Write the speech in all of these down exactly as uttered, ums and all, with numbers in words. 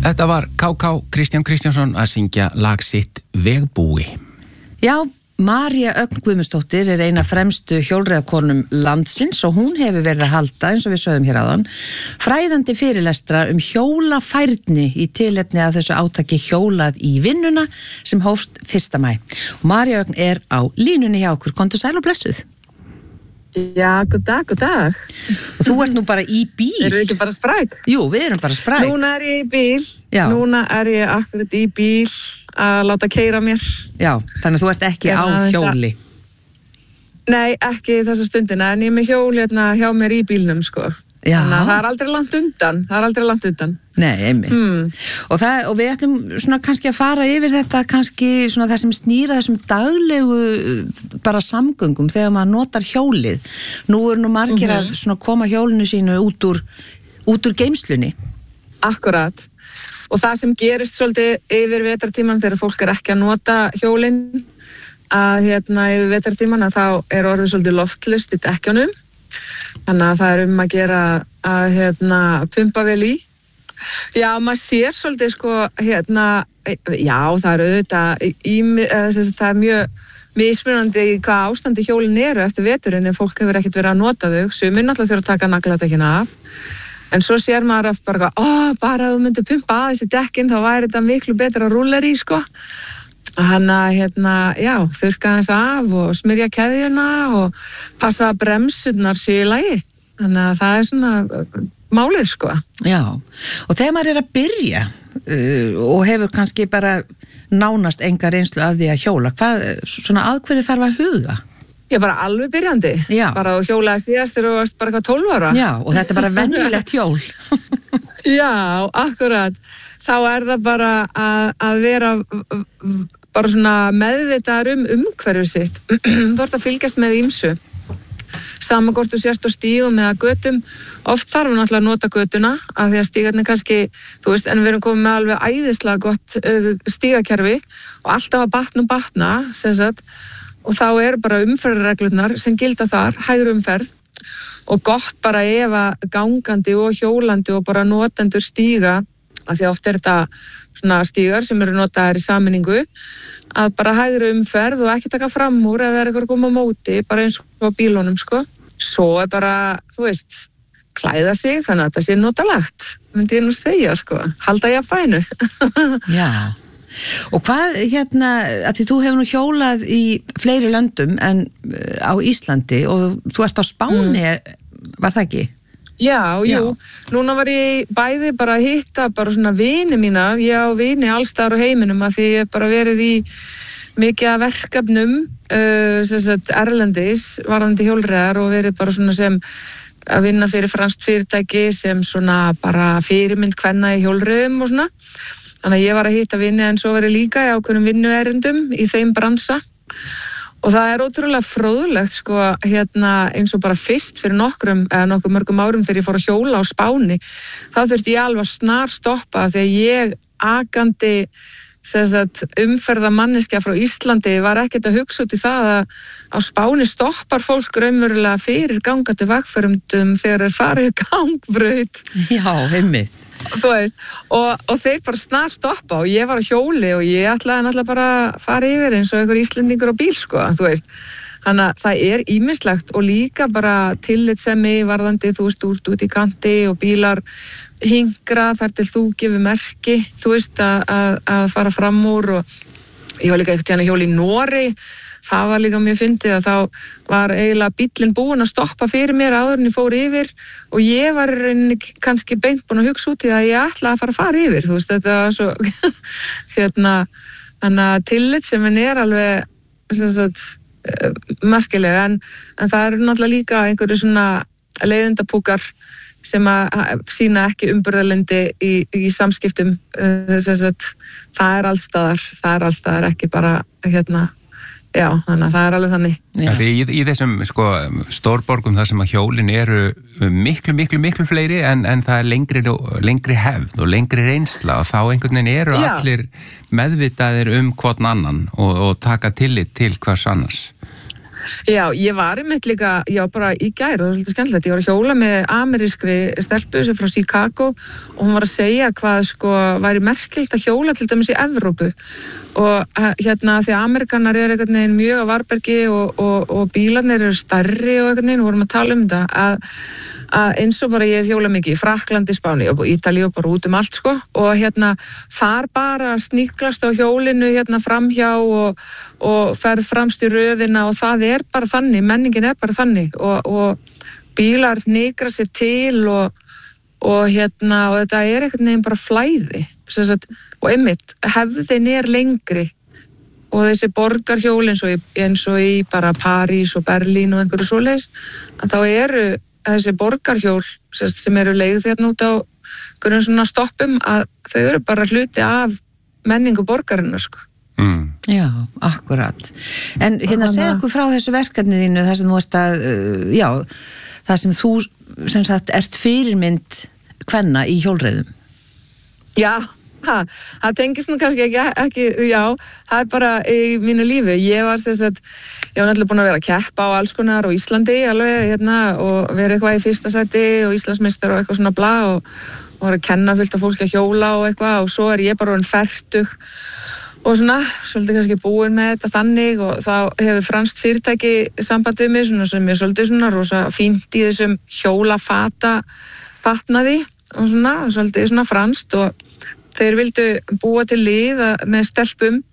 Þetta var K K Kristján Kristjánsson að syngja lag sitt Vegbúi. Já, María Ögn Guðmundsdóttir er eina fremstu hjólreiðakonum landsins og hún hefur verið að halda, eins og við sögðum hér áðan, fræðandi fyrirlestra um hjólafærni í tilefni af þessu átaki Hjólað í vinnuna sem hófst fyrsta maí. Og María Ögn er á línunni hjá okkur. Komdu sæl og blessuð. Já, góð dag, góð dag. Og þú ert nú bara í bíl. Erum við ekki bara spræk? Jú, við erum bara spræk. Núna er ég í bíl. Já. Núna er ég akkurat í bíl að láta keyra mér. Já, þannig að þú ert ekki á hjóli. Nei, ekki þessa stundina, en ég er með hjól hérna hjá mér í bílnum, sko. Já. Þannig að það er aldrei langt undan. Það er aldrei langt undan. Nei, einmitt. Hmm. Og, það, og við ætlum svona kannski að fara yfir þetta kannski svona það sem snýra þessum daglegu bara samgöngum þegar maður notar hjólið. Nú er nú margir mm-hmm. að svona koma hjólinu sínu út úr, út úr geymslunni. Akkurat. Og það sem gerist svolítið yfir vetrartíman þegar fólk er ekki að nota hjólinn að hérna yfir vetrartíman að þá er orðið svolítið loftlust í dekkjunum. Þannig að það er um að gera að hérna pumpa vel í. Já, maður sér svolítið sko hérna, já það er auðvitað, í, það er mjög mismunandi í hvað ástandi hjólin eru eftir veturinn en fólk hefur ekkert verið að nota þau. Sumir náttúrulega þurfa að taka nagladekkina af. En svo sér maður að bara, ó, bara að þú myndir pumpa að þessi dekkin þá væri þetta miklu betra rúller í sko. Þannig að hérna, já, þurrka þess af og smyrja keðjuna og passa að bremsurnar séu í lagi. Þannig að það er svona málið, sko. Já, og þegar maður er að byrja uh, og hefur kannski bara nánast enga reynslu af því að hjóla, hvað, svona að hverju þarf að huga? Ég er bara alveg byrjandi. Já. Bara að hjólaði síðast þegar þú varst bara eitthvað tólf ára. Já, og þetta er bara venjulegt hjól. Já, akkurat. Þá er það bara að, að vera bara svona meðvitaðar um umhverfið sitt. Þú ert að fylgjast með ýmsu. Sama hvort þú sért á stígum eða götum. Oft þarf við náttúrulega að nota götuna af því að stígarnir kannski, þú veist, en við erum komið með alveg æðislega gott uh, stígakerfi og alltaf að batna og batna, sem sagt. Og þá eru bara umferðarreglurnar sem gilda þar, hægri umferð og gott bara ef að gangandi og hjólandi og bara notendur stíga, af því að oft er þetta svona stígar sem eru notaðar í sameiningu, að bara hægri umferð og ekki taka fram úr ef það er eitthvað að koma á móti, bara eins og á bílunum, sko. Svo er bara, þú veist, klæða sig, þannig að þetta sé notalagt, myndi ég nú segja, sko. Halda ég að fænu. Já. Og hvað, hérna, að því þú hefur nú hjólað í fleiri löndum en á Íslandi og þú ert á Spáni, mm. var það ekki? Já, jú. Já. Núna var ég bæði bara að hitta bara svona vini mína, ég á vini allstaðar á heiminum að því ég hef bara verið í mikið af verkefnum uh, sem sagt erlendis, varðandi hjólreiðar og verið bara svona sem að vinna fyrir franskt fyrirtæki sem svona bara fyrirmynd kvenna í hjólreiðum og svona. Þannig að ég var að hitta vini en svo verið líka í ákveðnum vinnuerindum í þeim bransa. Og það er ótrúlega fróðlegt sko hérna eins og bara fyrst fyrir nokkrum eða nokkuð mörgum árum þegar ég fór að hjóla á Spáni þá þurfti ég alveg að snar stoppa þegar ég akandi sagt, umferðamanneskja frá Íslandi var ekkert að hugsa út í það að á Spáni stoppar fólk raunverulega fyrir gangandi vegfarendum þegar þeir farið gangbraut. Já, einmitt. Þú veist, og, og þeir bara snar stoppa og ég var á hjóli og ég ætlaði náttúrulega bara að fara yfir eins og einhver Íslendingur á bíl sko, þú veist. Þannig að það er ýmislegt og líka bara tillitssemi varðandi, þú veist, út út í kanti og bílar hingra þar til þú gefur merki, þú veist, að, að, að fara fram úr og ég var líka einhvern tíðan að hjóla í Noregi. Það var líka mjög fyndið að þá var eiginlega bíllinn búinn að stoppa fyrir mér áður en ég fór yfir og ég var kannski beint búinn að hugsa út í það að ég ætlaði að fara að fara yfir, þú veist, þetta var svo hérna, þannig að tillit sem henni er alveg sem sagt, merkilega en, en það eru náttúrulega líka einhverju svona leiðindapúkar sem að sýna ekki umburðarlyndi í, í samskiptum, sem sagt, það er allstaðar, það er allstaðar ekki bara hérna Já, þannig að það er alveg þannig. Í, í þessum sko, stórborgum þar sem að hjólin eru miklu, miklu, miklu fleiri en, en það er lengri, lengri hefð og lengri reynsla og þá einhvern veginn eru Já. Allir meðvitaðir um hvern annan og, og taka tillit til hvers annars. Já, ég var einmitt líka, já bara í gær, það var svolítið skemmtilegt, ég var að hjóla með amerískri stelpu sem frá Chicago og hún var að segja hvað sko væri merkilt að hjóla til dæmis í Evrópu og hérna því að Amerikanar eru einhvern veginn mjög á varbergi og, og, og bílarnir eru stærri og einhvern veginn, vorum að tala um þetta að að eins og bara ég hef hjólað mikið í Frakklandi, Spáni og Ítalíu og bara út um allt sko og hérna þar bara sníklast á hjólinu hérna framhjá og, og ferð fremst í röðina og það er bara þannig, menningin er bara þannig og, og bílar hnikra sér til og, og hérna og þetta er einhvern veginn bara flæði sagt, og einmitt hefðin er lengri og þessi borgarhjól eins og í, eins og í bara París og Berlín og einhverju svoleiðis að þá eru þessi borgarhjól sem eru leigð hérna út á einhverjum svona stoppum að þau eru bara hluti af menningu borgarinnar sko. Mm. Já, akkurat. En hérna segja okkur frá þessu verkefni þínu þar sem þú varst að, já, það sem þú sem sagt ert fyrirmynd kvenna í hjólreiðum. Já, ha, það tengist nú kannski ekki, ekki, já, það er bara í mínu lífi. Ég var sem sagt Ég var náttúrulega búin að vera að keppa á alls konar á Íslandi alveg hérna og vera eitthvað í fyrsta sæti og Íslandsmeistar og eitthvað svona bla og, og var að kenna fullt af fólki að hjóla og eitthvað og svo er ég bara orðin fertug og svona, svolítið kannski búin með þetta þannig og þá hefur franskt fyrirtæki samband við mig svona sem er svolítið svona rosa fínt í þessum hjólafata fatnaði og svona, svolítið svona franskt og þeir vildu búa til lið með stelpum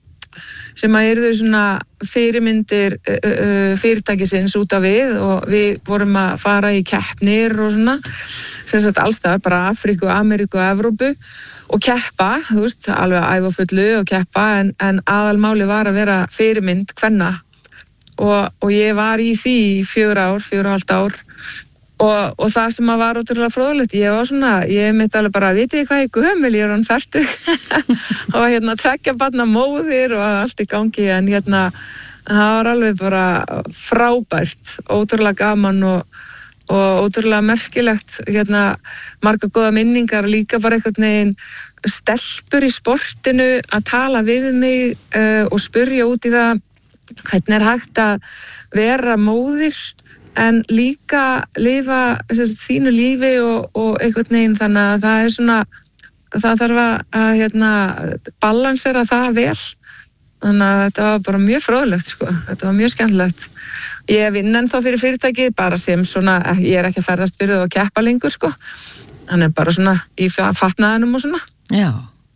sem að eru þau svona fyrirmyndir uh, fyrirtækisins út af við og við vorum að fara í keppnir og svona sem sagt allstaðar, bara Afríku, Ameríku og Evrópu og keppa, þú veist, alveg að æfa fullu og keppa en, en aðalmáli var að vera fyrirmynd kvenna og, og ég var í því í fjögur ár, fjögur og hálft ár og, og það sem að var ótrúlega fróðlegt, ég var svona, ég mitt alveg bara, vitið þið hvað ég gömul, ég er hann fertug og hérna tveggja barna móðir og allt í gangi en hérna það var alveg bara frábært, ótrúlega gaman og, og ótrúlega merkilegt, hérna marga góða minningar, líka bara einhvern veginn stelpur í sportinu að tala við mig uh, og spyrja út í það hvernig er hægt að vera móðir en líka lifa þessi, þínu lífi og, og einhvern veginn þannig að það er svona það þarf að hérna, balansera það vel þannig að þetta var bara mjög fróðlegt sko. Þetta var mjög skemmtilegt ég vinn ennþá fyrir fyrirtækið bara sem svona, ég er ekki að ferðast fyrir það og keppa lengur sko þannig bara svona í fatnaðinum og svona Já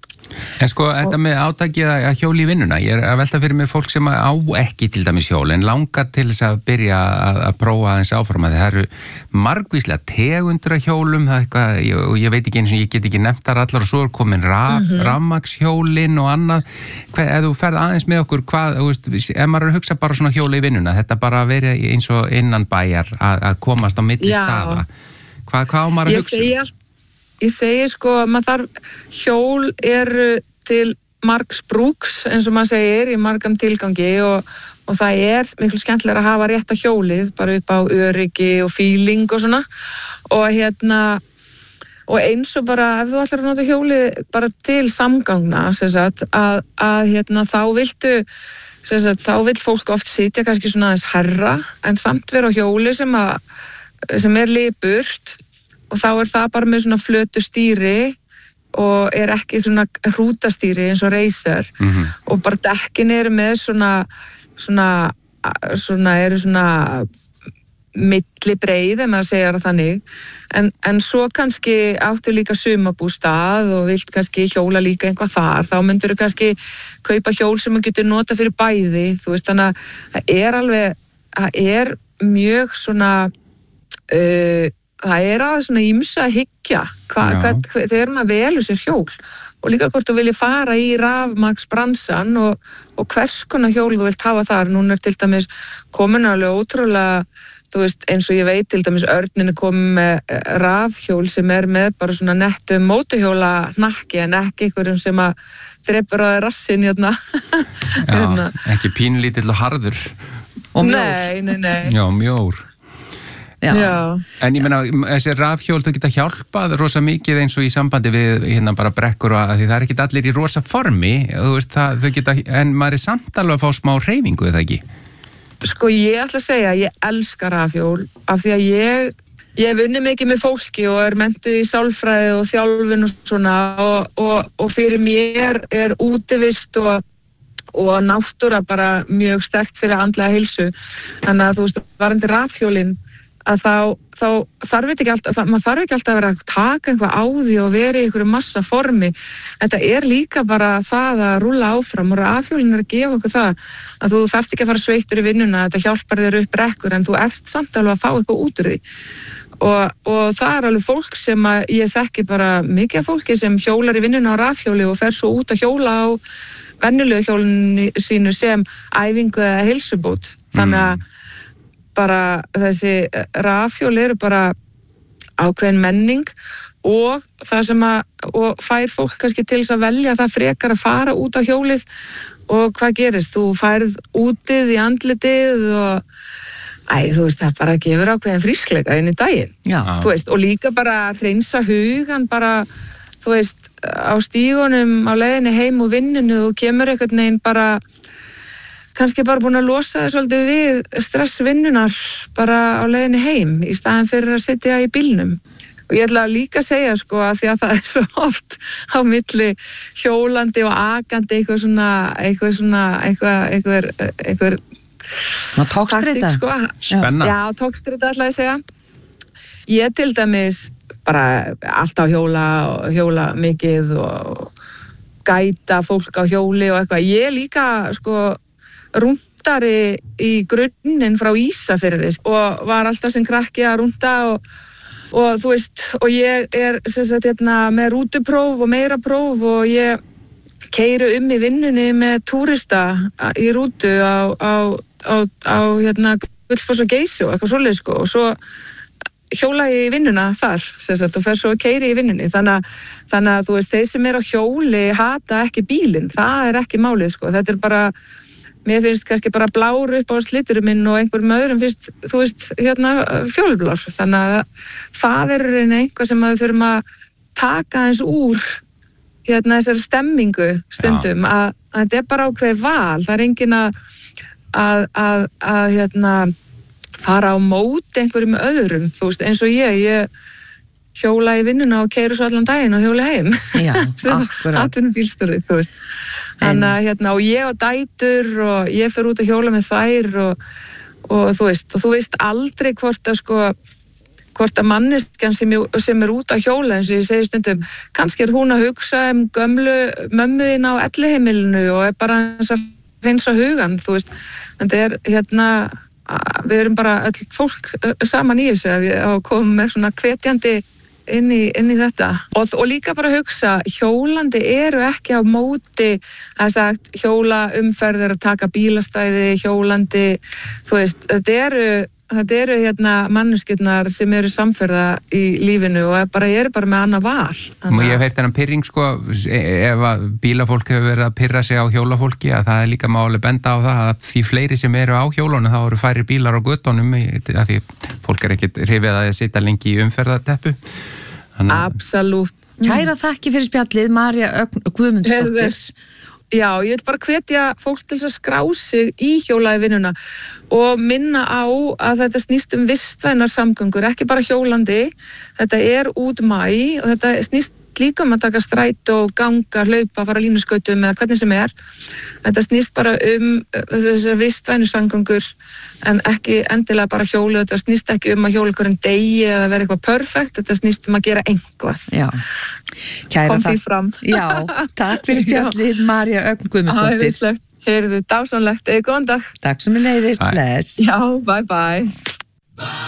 En sko, þetta með átakið að hjóli í vinnuna, ég er að velta fyrir mér fólk sem á ekki til dæmis hjól en langar til þess að byrja að, að prófa aðeins áfram að það eru margvíslega tegundur af hjólum, það er eitthvað, ég, og ég veit ekki eins og ég get ekki nefnt þar allar og svo er komin raf, mm-hmm. rafmagnshjólin og annað, hvað, ef þú ferð aðeins með okkur, hvað, þú veist, ef maður er að hugsa bara svona hjóli í vinnuna, þetta bara verið eins og innan bæjar að, að komast á milli Já. staða, hvað, hvað á maður að hugsa? Ég segi sko, maður þarf, hjól eru til margs brúks, eins og maður segir, í margam tilgangi og, og það er miklu skemmtilega að hafa rétta hjólið, bara upp á öryggi og feeling og svona. Og hérna, og eins og bara, ef þú ætlar að nota hjólið bara til samgangna, sem sagt, að, að hérna, þá viltu, sem sagt, þá vill fólk oft sitja kannski svona aðeins herra, en samt vera á hjóli sem, að, sem er lipurt, og þá er það bara með svona flötu stýri og er ekki svona hrútastýri eins og Racer mm-hmm. og bara dekkin eru með svona svona, svona eru svona milli breið ef maður segir það þannig en, en svo kannski áttu líka sumarbústað og vilt kannski hjóla líka einhvað þar, þá myndur þú kannski kaupa hjól sem þú getur nota fyrir bæði, þú veist, þannig að það er alveg, það er mjög svona uh, það er aðeins svona ýmsa að hyggja hva, hva, hva, þegar maður velur sér hjól og líka hvort þú vilji fara í rafmagnsbransan og, og hvers konar hjól þú vilt hafa þar. Núna er til dæmis komin alveg ótrúlega, þú veist, eins og ég veit til dæmis Örnin er komin með rafhjól sem er með bara svona nettu mótuhjóla hnakki en ekki einhverjum sem að þreipur á rassin hérna. Já, ekki pínlítill og harður og mjór. Nei, nei, nei. Já, mjór. Já. Já. En ég meina, þessi rafhjól þau geta hjálpað rosa mikið eins og í sambandi við hérna bara brekkur og að því það er ekki allir í rosa formi, þú veist, það, þau geta, en maður er samt alveg að fá smá hreyfingu, eða ekki? Sko ég ætla að segja, ég elska rafhjól af því að ég, ég hef unnið mikið með fólki og er menntuð í sálfræði og þjálfun og svona og, og, og fyrir mér er útivist og, og náttúra bara mjög sterkt fyrir andlega heilsu. Þannig að þú veist, varandi rafhjólin að þá, þá þarf ekki alltaf, það, maður þarf ekki alltaf að vera að taka eitthvað á því og vera í einhverju massa formi. Þetta er líka bara það að rúlla áfram og rafhjólin er að gefa okkur það að þú þarft ekki að fara sveittur í vinnuna, þetta hjálpar þér upp brekkur en þú ert samt alveg að fá eitthvað út úr því. Og, og það er alveg fólk sem að ég þekki bara mikið af fólki sem hjólar í vinnuna á rafhjóli og fer svo út að hjóla á venjulegu hjólinu sínu sem æfingu eða heilsubót. Þannig að bara þessi rafhjóli eru bara ákveðin menning og það sem að og fær fólk kannski til þess að velja það frekar að fara út á hjólið og hvað gerist? Þú færð útið í andlitið og Æ, þú veist, það bara gefur ákveðin frískleika inn í daginn. Já. Þú veist, og líka bara hreinsa hugan bara, þú veist, á stígunum á leiðinni heim og vinninu og kemur einhvern veginn bara, kannski bara búin að losa þig svolítið við stressvinnunar bara á leiðinni heim í staðin fyrir að sitja í bílnum. Og ég ætla líka að segja, sko, að því að það er svo oft á milli hjólandi og akandi eitthvað svona, eitthvað svona, eitthvað, eitthvað, eitthvað, eitthvað Ná tókstrita? Sko. Spenna. Já, tókstrita ætla ég að segja. Ég til dæmis bara alltaf hjóla og hjóla mikið og gæta fólk á hjóli og eitthvað. Ég líka sko rúndari í grunninn frá Ísafirði og var alltaf sem krakki að rúnda og, og þú veist, og ég er sem sagt hérna með rútupróf og meira próf og ég keyri um í vinnunni með túrista í rútu á, á, á, á hérna Gullfoss og Geysi og eitthvað svoleið sko og svo hjóla ég í vinnuna þar sem sagt og fer svo að keyri í vinnunni þannig að, þannig að þú veist þeir sem er á hjóli hata ekki bílinn, það er ekki málið sko, þetta er bara mér finnst kannski bara blár upp á sliturum minn og einhverjum öðrum finnst, þú veist, hérna fjólblár, þannig að það er einhvað sem við þurfum að taka eins úr hérna þessari stemmingu stundum að, að þetta er bara ákveðið val, það er engin að, að, að, að hérna, fara á móti einhverjum öðrum, þú veist, eins og ég, ég hjóla í vinnuna og keyri svo allan daginn og hjóla heim. Já, akkurat. Atvinnubílstjóri, þú veist. Þannig að hérna, og ég og dætur og ég fer út að hjóla með þær og, og þú veist, og þú veist aldrei hvort að sko hvort að manneskjan sem, sem er út að hjóla eins og ég segi stundum, kannski er hún að hugsa um gömlu mömmuðin á elliheimilinu og er bara eins að hreinsa hugan, þú veist, en þetta er hérna, við erum bara öll fólk saman í þessu að við komum með svona hvetjandi inn í, inn í þetta og, og líka bara hugsa, hjólandi eru ekki á móti, það er sagt hjóla umferðir að taka bílastæði, hjólandi, þú veist, þetta eru Þetta eru hérna manneskjurnar sem eru samferða í lífinu og bara, eru bara með annað val. Þannig... Ég hef heyrt þennan pyrring sko, ef að bílafólk hefur verið að pyrra sig á hjólafólki, að það er líka máli benda á það að því fleiri sem eru á hjólunum, þá eru færri bílar á göttunum, að því fólk er ekkit hrifið að sitja lengi í umferðarteppu. Þannig... Absolutt. Kæra þakki fyrir spjallið, María Ögn Guðmundsdóttir. Já, ég vil bara hvetja fólk til að skrá sig í hjólaði vinnuna og minna á að þetta snýst um vistvænar samgöngur, ekki bara hjólandi, þetta er út mæ og þetta snýst líka um að taka strætó og ganga, hlaupa, fara línuskautum eða hvernig sem er. Þetta snýst bara um þessar vistvænu samgöngur en ekki endilega bara hjólu, þetta snýst ekki um að hjóla hverjum degi eða vera eitthvað perfekt, þetta snýst um að gera einhvað. Já, kæra Kom því fram. Já, takk fyrir spjallið, María Ögn Guðmundsdóttir. Heyrðu, dásamlegt, eða góðan dag. Takk sem er leiðist, bless. Já, bye bye.